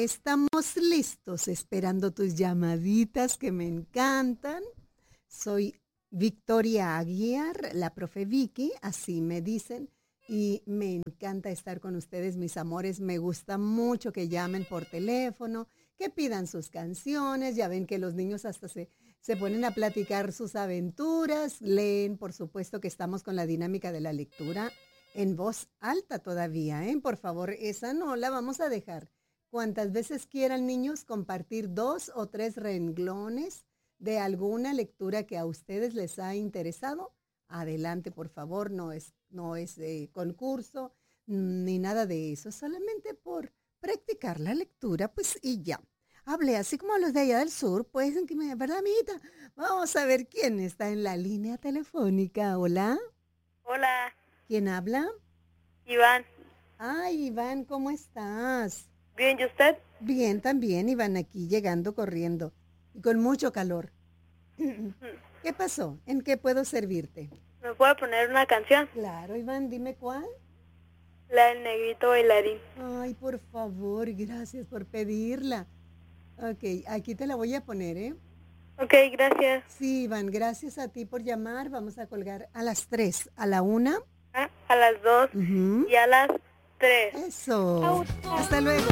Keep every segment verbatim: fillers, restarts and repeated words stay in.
estamos listos esperando tus llamaditas que me encantan. Soy Victoria Aguiar, la profe Vicky, así me dicen, y me encanta estar con ustedes, mis amores. Me gusta mucho que llamen por teléfono, que pidan sus canciones. Ya ven que los niños hasta se, se ponen a platicar sus aventuras, leen. Por supuesto que estamos con la dinámica de la lectura en voz alta todavía, ¿eh? Por favor, esa no la vamos a dejar. Cuantas veces quieran, niños, compartir dos o tres renglones de alguna lectura que a ustedes les ha interesado, adelante, por favor. No es, no es eh, concurso ni nada de eso, solamente por practicar la lectura, pues, y ya. Hablé así como los de allá del sur, pues, en que me, ¿verdad, amiguita? Vamos a ver quién está en la línea telefónica. Hola. Hola. ¿Quién habla? Iván. Ay, Iván, ¿cómo estás? Bien, ¿y usted? Bien, también, Iván, aquí llegando corriendo y con mucho calor. ¿Qué pasó? ¿En qué puedo servirte? ¿Me puede poner una canción? Claro, Iván, dime cuál. La del negrito bailarín. Ay, por favor, gracias por pedirla. Ok, aquí te la voy a poner, ¿eh? Ok, gracias. Sí, Iván, gracias a ti por llamar. Vamos a colgar a las tres, a la una. Ah, a las dos Uh-huh. y a las tres. Eso. Hasta luego.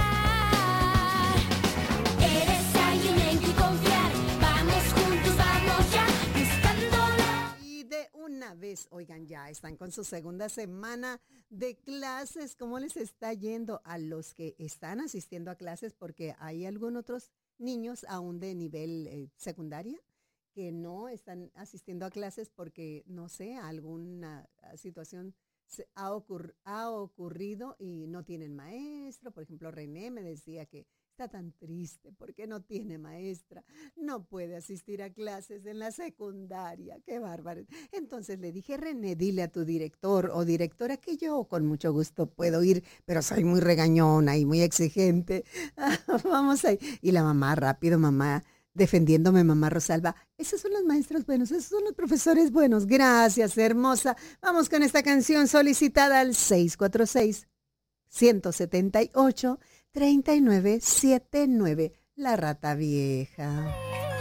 Eres alguien en quien confiar. Vamos juntos, vamos ya, buscándola. Y de una vez, oigan, ya están con su segunda semana de clases. ¿Cómo les está yendo a los que están asistiendo a clases? Porque hay algunos otros niños aún de nivel eh, secundaria que no están asistiendo a clases porque, no sé, alguna situación se ha, ocurr- ha ocurrido y no tienen maestro. Por ejemplo, René me decía que está tan triste porque no tiene maestra, no puede asistir a clases en la secundaria. ¡Qué bárbaro! Entonces le dije, René, dile a tu director o directora que yo con mucho gusto puedo ir, pero soy muy regañona y muy exigente. Vamos a ir. Y la mamá, rápido, mamá, defendiéndome, mamá Rosalba, esos son los maestros buenos, esos son los profesores buenos. Gracias, hermosa. Vamos con esta canción solicitada al seis cuatro seis, uno siete ocho, tres nueve siete nueve, La Rata Vieja.